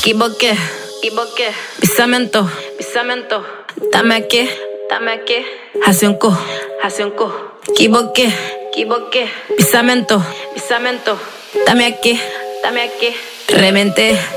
Equivoqué, pisamento, dame aquí, hace un co, equivoqué, pisamento, dame aquí, reventé.